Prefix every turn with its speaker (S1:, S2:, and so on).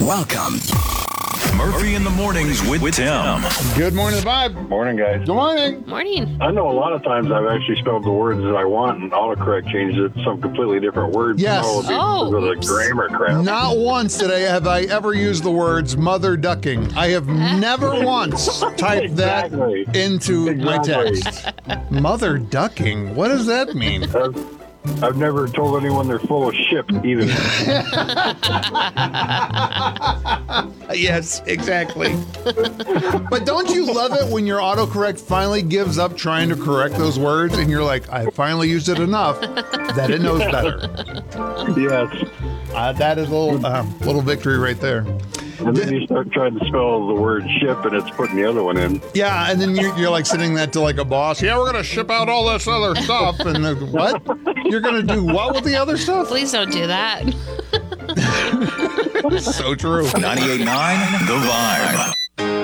S1: Welcome.
S2: Murphy in the Mornings with Tim.
S3: Good morning, Vibe.
S4: Morning, guys.
S3: Good morning.
S5: Morning.
S4: I know a lot of times I've actually spelled the words that I want, and autocorrect changes it to some completely different words.
S3: Yes.
S5: Oh,
S4: Because of
S5: oops.
S4: the grammar crap.
S3: Not once have I ever used the words mother ducking. I have never once typed
S4: Exactly.
S3: that into my
S4: Exactly.
S3: text. Mother ducking? What does that mean?
S4: I've never told anyone they're full of shit either.
S3: Yes, exactly. But don't you love it when your autocorrect finally gives up trying to correct those words and you're like, I finally used it enough that it knows better.
S4: Yes.
S3: That is a little victory right there.
S4: And then you start trying to spell the word ship, and it's putting the other one in.
S3: Yeah, and then you're like sending that to like a boss. Yeah, we're going to ship out all this other stuff. And what? You're going to do what with the other stuff?
S5: Please don't do that.
S3: So true.
S2: 98.9 The Vibe.